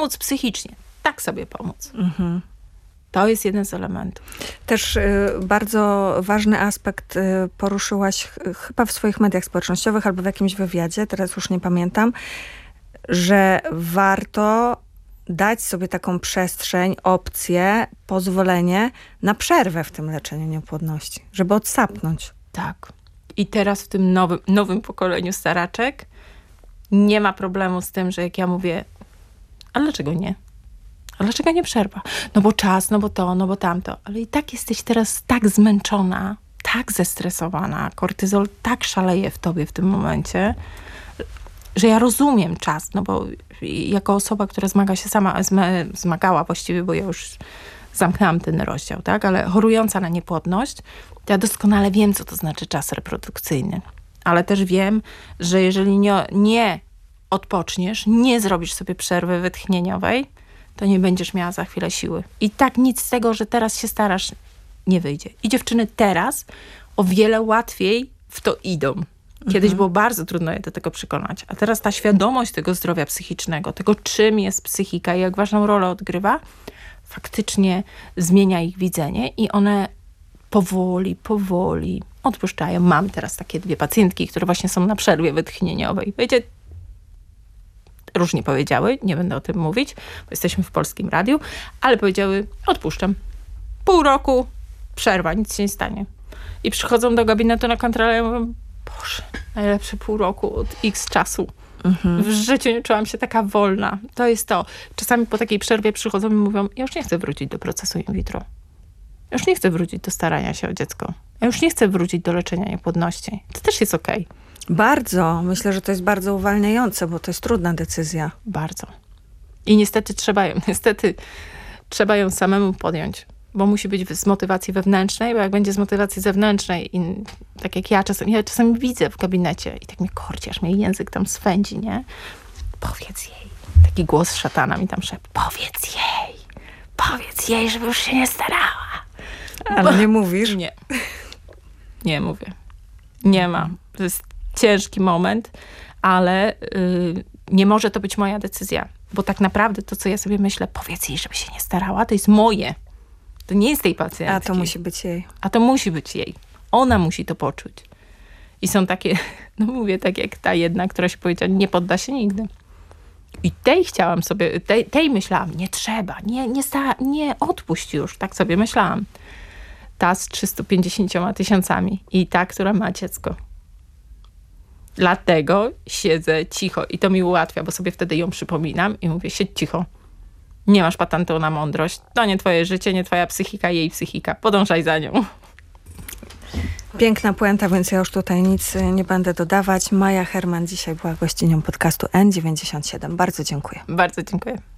pomóc psychicznie. Tak sobie pomóc. To jest jeden z elementów. Też bardzo ważny aspekt poruszyłaś chyba w swoich mediach społecznościowych albo w jakimś wywiadzie, teraz już nie pamiętam, że warto dać sobie taką przestrzeń, opcję, pozwolenie na przerwę w tym leczeniu niepłodności, żeby odsapnąć. Tak. I teraz w tym nowym pokoleniu staraczek nie ma problemu z tym, że jak ja mówię, a dlaczego nie? A dlaczego nie przerwa? No bo czas, no bo to, no bo tamto. Ale i tak jesteś teraz tak zmęczona, tak zestresowana, kortyzol tak szaleje w tobie w tym momencie, że ja rozumiem czas, no bo jako osoba, która zmagała właściwie, bo ja już zamknęłam ten rozdział, tak? Ale chorująca na niepłodność, to ja doskonale wiem, co to znaczy czas reprodukcyjny. Ale też wiem, że jeżeli nie odpoczniesz, nie zrobisz sobie przerwy wytchnieniowej, to nie będziesz miała za chwilę siły. I tak nic z tego, że teraz się starasz, nie wyjdzie. I dziewczyny teraz o wiele łatwiej w to idą. Kiedyś było bardzo trudno je do tego przekonać. A teraz ta świadomość tego zdrowia psychicznego, tego czym jest psychika i jak ważną rolę odgrywa, faktycznie zmienia ich widzenie i one powoli odpuszczają. Mam teraz takie 2 pacjentki, które właśnie są na przerwie wytchnieniowej. Wiecie, różnie powiedziały, nie będę o tym mówić, bo jesteśmy w Polskim Radiu, ale powiedziały, odpuszczam. Pół roku, przerwa, nic się nie stanie. I przychodzą do gabinetu na kontrolę i mówią, Boże, najlepsze pół roku od x czasu. W życiu nie czułam się taka wolna. To jest to. Czasami po takiej przerwie przychodzą i mówią, ja już nie chcę wrócić do procesu in vitro. Ja już nie chcę wrócić do starania się o dziecko. Ja już nie chcę wrócić do leczenia niepłodności. To też jest okej. Bardzo. Myślę, że to jest bardzo uwalniające, bo to jest trudna decyzja. Bardzo. I niestety trzeba ją samemu podjąć. Bo musi być z motywacji wewnętrznej, bo jak będzie z motywacji zewnętrznej i tak jak ja czasami widzę w gabinecie i tak mnie korci, aż mnie język tam swędzi, nie? Powiedz jej. Taki głos szatana mi tam szepcze. Powiedz jej, żeby już się nie starała. Ale nie mówisz? Nie. Nie mówię. Nie ma. To jest ciężki moment, ale nie może to być moja decyzja. Bo tak naprawdę to, co ja sobie myślę, powiedz jej, żeby się nie starała, to jest moje. To nie jest tej pacjentki. A to musi być jej. A to musi być jej. Ona musi to poczuć. I są takie, no mówię, tak jak ta jedna, która się powiedziała, nie podda się nigdy. I tej myślałam, nie trzeba, nie odpuść już. Tak sobie myślałam. Ta z 350 000 i ta, która ma dziecko. Dlatego siedzę cicho i to mi ułatwia, bo sobie wtedy ją przypominam i mówię, siedź cicho. Nie masz patentu na mądrość. To nie twoje życie, nie twoja psychika, jej psychika. Podążaj za nią. Piękna puenta, więc ja już tutaj nic nie będę dodawać. Maja Herman dzisiaj była gościnią podcastu N97. Bardzo dziękuję. Bardzo dziękuję.